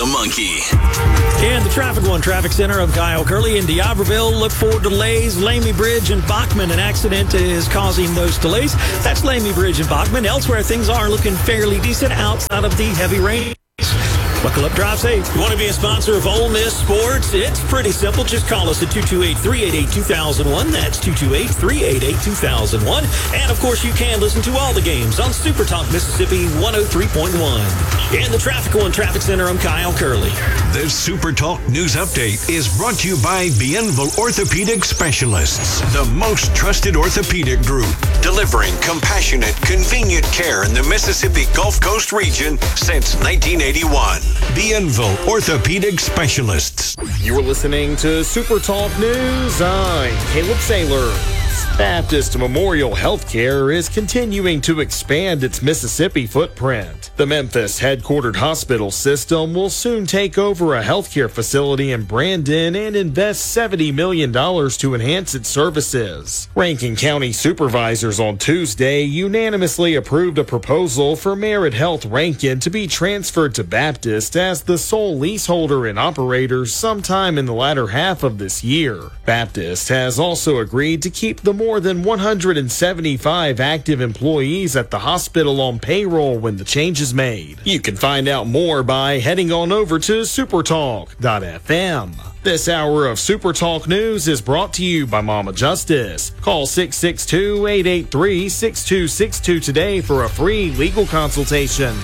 The Monkey. And the Traffic One Traffic Center of Kyle Curley in D'Iberville. Look for delays. Lamy Bridge and Bachman. An accident is causing those delays. That's Lamy Bridge and Bachman. Elsewhere, things are looking fairly decent outside of the heavy rain. Buckle up, drive safe. You want to be a sponsor of Ole Miss Sports? It's pretty simple. Just call us at 228-388-2001. That's 228-388-2001. And, of course, you can listen to all the games on Super Talk Mississippi 103.1. In the Traffic One Traffic Center, I'm Kyle Curley. This Super Talk News Update is brought to you by Bienville Orthopedic Specialists, the most trusted orthopedic group, delivering compassionate, convenient care in the Mississippi Gulf Coast region since 1981. Bienville Orthopedic Specialists. You're listening to Super Talk News. I'm Caleb Saylor. Baptist Memorial Healthcare is continuing to expand its Mississippi footprint. The Memphis headquartered hospital system will soon take over a healthcare facility in Brandon and invest $70 million to enhance its services. Rankin County supervisors on Tuesday unanimously approved a proposal for Merit Health Rankin to be transferred to Baptist as the sole leaseholder and operator sometime in the latter half of this year. Baptist has also agreed to keep the more than 175 active employees at the hospital on payroll when the change is made. You can find out more by heading on over to supertalk.fm. This hour of Super Talk News is brought to you by Mama Justice. Call 662-883-6262 today for a free legal consultation.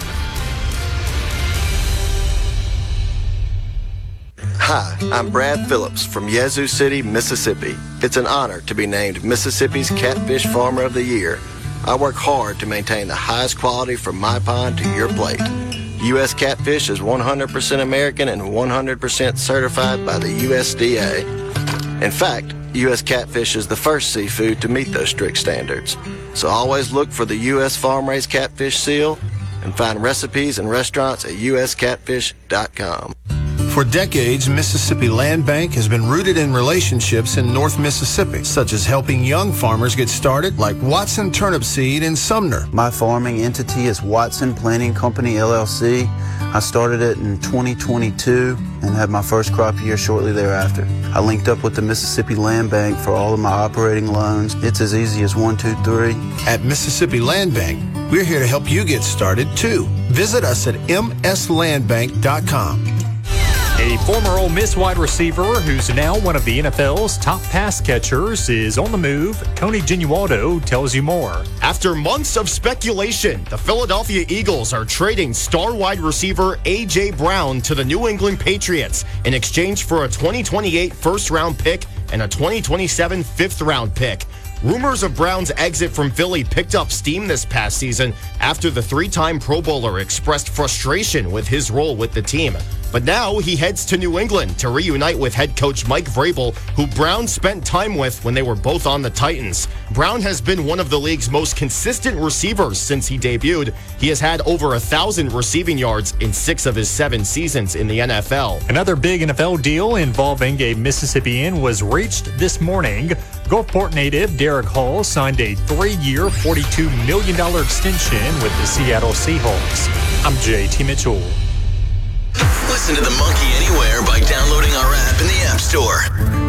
Hi, I'm Brad Phillips from Yazoo City, Mississippi. It's an honor to be named Mississippi's Catfish Farmer of the Year. I work hard to maintain the highest quality from my pond to your plate. U.S. Catfish is 100% American and 100% certified by the USDA. In fact, U.S. Catfish is the first seafood to meet those strict standards. So always look for the U.S. Farm-Raised Catfish seal and find recipes and restaurants at uscatfish.com. For decades, Mississippi Land Bank has been rooted in relationships in North Mississippi, such as helping young farmers get started, like Watson Turnip Seed in Sumner. My farming entity is Watson Planting Company, LLC. I started it in 2022 and had my first crop year shortly thereafter. I linked up with the Mississippi Land Bank for all of my operating loans. It's as easy as 1, 2, 3. At Mississippi Land Bank, we're here to help you get started, too. Visit us at mslandbank.com. A former Ole Miss wide receiver who's now one of the NFL's top pass catchers is on the move. Tony Genualdo tells you more. After months of speculation, the Philadelphia Eagles are trading star wide receiver A.J. Brown to the New England Patriots in exchange for a 2028 first-round pick and a 2027 fifth-round pick. Rumors of Brown's exit from Philly picked up steam this past season after the three-time Pro Bowler expressed frustration with his role with the team. But now he heads to New England to reunite with head coach Mike Vrabel, who Brown spent time with when they were both on the Titans. Brown has been one of the league's most consistent receivers since he debuted. He has had over 1,000 receiving yards in 6 of his 7 seasons in the NFL. Another big NFL deal involving a Mississippian was reached this morning. Gulfport native Derek Hall signed a 3-year, $42 million extension with the Seattle Seahawks. I'm JT Mitchell. Listen to The Monkey anywhere by downloading our app in the App Store.